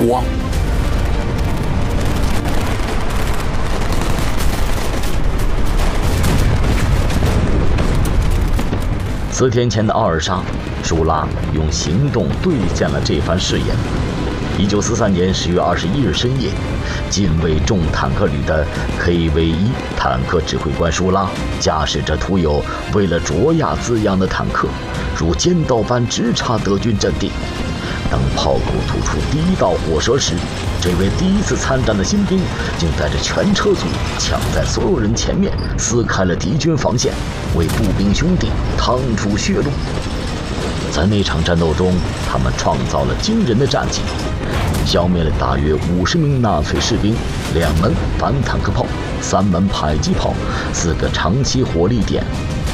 光。 4天前的奥尔沙，舒拉用行动兑现了这番誓言。1943年10月21日深夜，近卫重坦克旅的 KV-1坦克指挥官舒拉驾驶着涂有为了卓亚字样的坦克，如尖刀般直插德军阵地。当炮口吐出第一道火舌时，这位第一次参战的新兵竟带着全车族抢在所有人前面，撕开了敌军防线，为步兵兄弟趟出血路。在那场战斗中，他们创造了惊人的战绩，消灭了大约50名纳粹士兵，2门反坦克炮，3门迫击炮，4个长期火力点。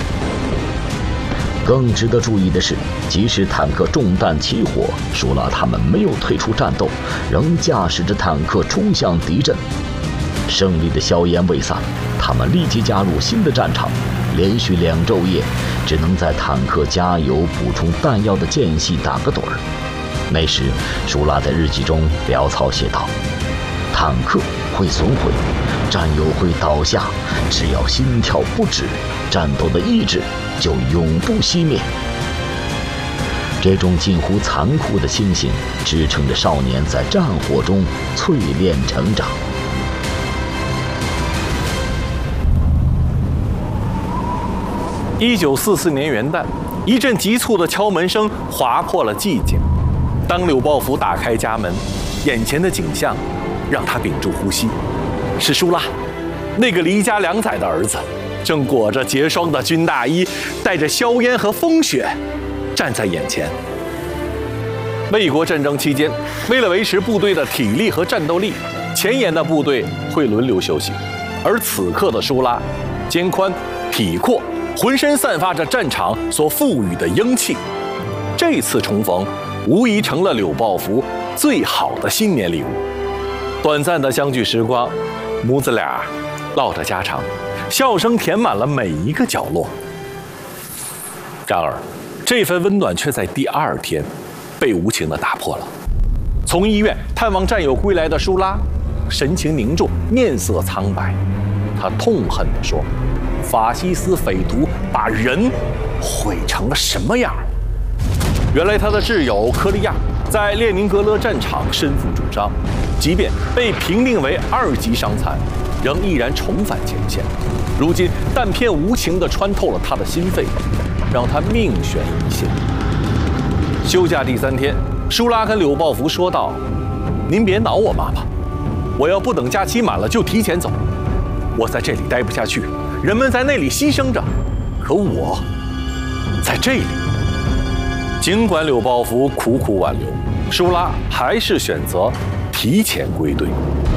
更值得注意的是，即使坦克中弹起火，舒拉他们没有退出战斗，仍驾驶着坦克冲向敌阵。胜利的硝烟未散，他们立即加入新的战场，连续2昼夜，只能在坦克加油补充弹药的间隙打个盹儿。那时，舒拉在日记中潦草写道：“坦克会损毁，战友会倒下，只要心跳不止，战斗的意志就永不熄灭。”这种近乎残酷的清醒，支撑着少年在战火中淬炼成长。 1944年元旦，一阵急促的敲门声划破了寂静。当柳报福打开家门，眼前的景象让他屏住呼吸。是舒拉，那个离家2载的儿子，正裹着结霜的军大衣，带着硝烟和风雪，站在眼前。卫国战争期间，为了维持部队的体力和战斗力，前沿的部队会轮流休息，而此刻的舒拉，肩宽体阔，浑身散发着战场所赋予的英气。这次重逢，无疑成了柳报福最好的新年礼物。短暂的相聚时光，母子俩唠着家常，笑声填满了每一个角落。然而，这份温暖却在第2天被无情地打破了。从医院探望战友归来的舒拉，神情凝重，面色苍白。他痛恨地说：“法西斯匪徒把人毁成了什么样？”原来他的挚友科利亚在列宁格勒战场身负重伤，即便被评定为2级伤残，仍毅然重返前线。如今弹片无情地穿透了他的心肺，让他命悬一线。休假第3天，舒拉跟柳报福说道：“您别恼我妈妈，我要不等假期满了就提前走。我在这里待不下去，人们在那里牺牲着，可我在这里。”尽管柳报福苦苦挽留，舒拉还是选择提前归队。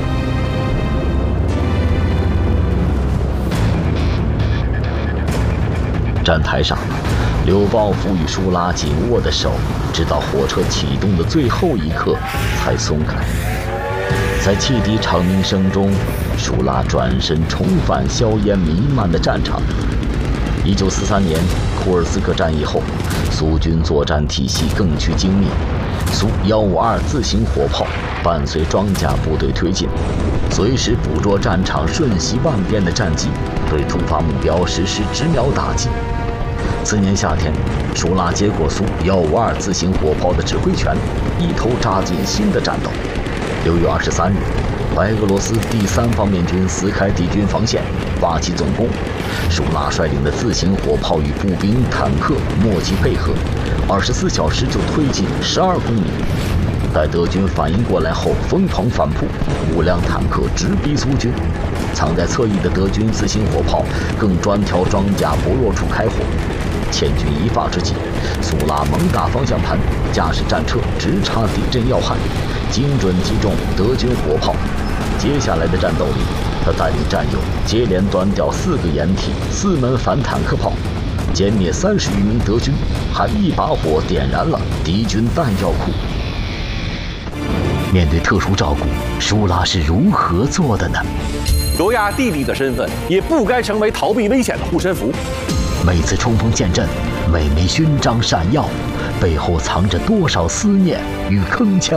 站台上，柳报福与舒拉紧握的手，直到火车启动的最后一刻才松开。在汽笛长鸣声中，舒拉转身重返硝烟弥漫的战场。1943年库尔斯克战役后，苏军作战体系更趋精密，苏152自行火炮伴随装甲部队推进，随时捕捉战场瞬息万变的战机，对突发目标实施直秒打击。次年夏天，舒拉接过苏152自行火炮的指挥权，一头扎进新的战斗。6月23日，白俄罗斯第3方面军撕开敌军防线，发起总攻。舒拉率领的自行火炮与步兵、坦克默契配合，24小时就推进12公里。待德军反应过来后，疯狂反扑，5辆坦克直逼苏军。藏在侧翼的德军自行火炮更专挑装甲薄弱处开火。千钧一发之际，苏拉猛打方向盘，驾驶战车直插敌阵要害，精准击中德军火炮。接下来的战斗里，他带领战友接连端掉4个掩体、4门反坦克炮，歼灭30余名德军，还一把火点燃了敌军弹药库。面对特殊照顾，舒拉是如何做的呢？ 卓亚弟弟的身份也不该成为逃避危险的护身符。 每次冲锋陷阵，每枚勋章闪耀，背后藏着多少思念与铿锵。